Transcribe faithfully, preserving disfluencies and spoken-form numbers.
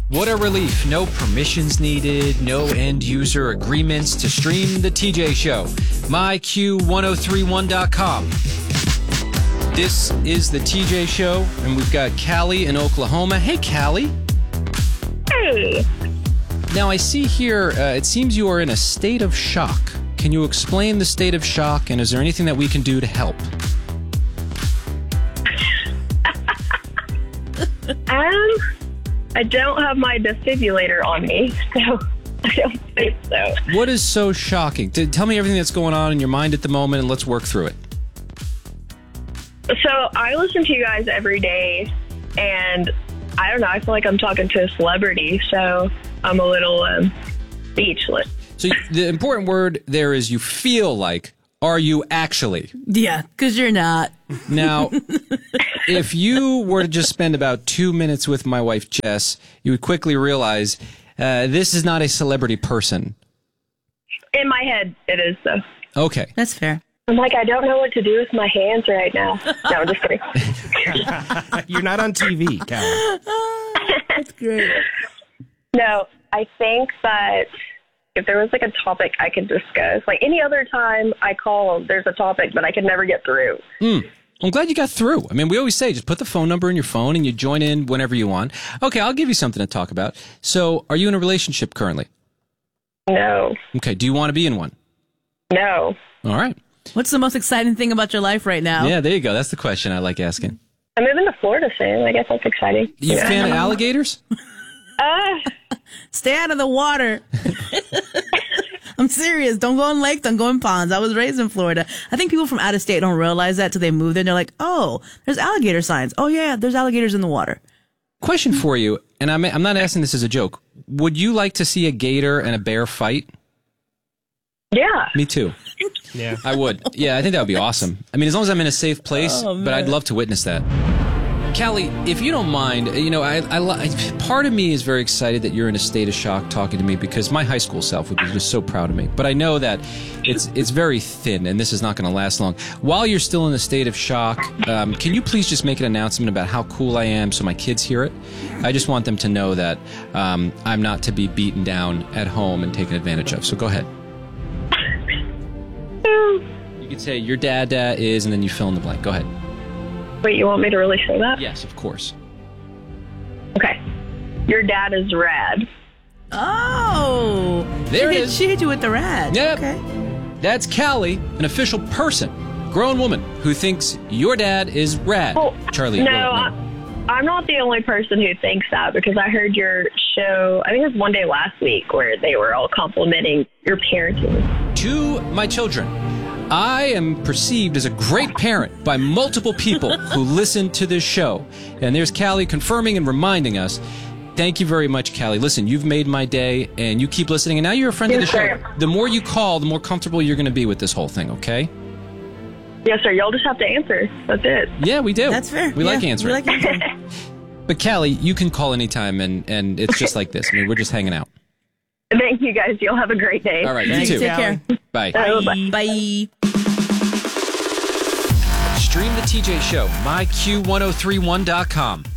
What a relief. No permissions needed, no end user agreements to stream the T J Show. my q ten thirty-one dot com. This is the T J Show, and we've got Callie in Oklahoma. Hey, Callie. Hey. Now, I see here, uh, it seems you are in a state of shock. Can you explain the state of shock, and is there anything that we can do to help? Um, I don't have my defibrillator on me, so I don't think so. What is so shocking? T- Tell me everything that's going on in your mind at the moment, and let's work through it. So I listen to you guys every day, and I don't know, I feel like I'm talking to a celebrity, so I'm a little um, speechless. So the important word there is you feel like, are you actually? Yeah, because you're not. Now, if you were to just spend about two minutes with my wife, Jess, you would quickly realize uh, this is not a celebrity person. In my head, it is, though. Okay. That's fair. I'm like, I don't know what to do with my hands right now. No, I'm just kidding. You're not on T V, Callie. That's great. No, I think that if there was like a topic I could discuss, like any other time I call, there's a topic, but I could never get through. Mm. I'm glad you got through. I mean, we always say just put the phone number in your phone and you join in whenever you want. Okay, I'll give you something to talk about. So, are you in a relationship currently? No. Okay, do you want to be in one? No. All right. What's the most exciting thing about your life right now? Yeah, there you go. That's the question I like asking. I'm moving to Florida soon. I guess that's exciting. You a fan of alligators? Uh, Stay out of the water. I'm serious. Don't go in lakes. Don't go in ponds. I was raised in Florida. I think people from out of state don't realize that till they move there. And they're like, oh, there's alligator signs. Oh, yeah, there's alligators in the water. Question for you, and I'm, I'm not asking this as a joke. Would you like to see a gator and a bear fight? yeah. Me too. Yeah. I would. Yeah, I think that would be awesome. I mean, as long as I'm in a safe place, Oh, but I'd man. love to witness that. Callie, if you don't mind, you know, I, I, li- part of me is very excited that you're in a state of shock talking to me because my high school self would be just so proud of me. But I know that it's it's very thin and this is not going to last long. While you're still in a state of shock, um, can you please just make an announcement about how cool I am so my kids hear it? I just want them to know that um, I'm not to be beaten down at home and taken advantage of. So go ahead. You could say your dad uh, is, and then you fill in the blank. Go ahead. Wait, you want me to really say that? Yes, of course. Okay. Your dad is rad. Oh. There she it hit, is. She hit you with the rad. Yep. Okay. That's Callie, an official person, grown woman, who thinks your dad is rad. Well, Charlie. no, roll it, I, I'm not the only person who thinks that because I heard your show, I think it was one day last week, where they were all complimenting your parenting. To my children, I am perceived as a great parent by multiple people who listen to this show. And there's Callie confirming and reminding us. Thank you very much, Callie. Listen, you've made my day, and you keep listening. And now you're a friend of the Yes, show. sir. The more you call, the more comfortable you're going to be with this whole thing, okay? Yes, sir. Y'all just have to answer. That's it. Yeah, we do. That's fair. We Yeah, like answering. We like answering. But Callie, you can call anytime, and, and it's just like this. I mean, we're just hanging out. Thank you, guys. Y'all have a great day. All right, you Thanks. too. Take care. Bye. Oh, bye. Bye. Stream the T J Show, my q ten thirty-one dot com.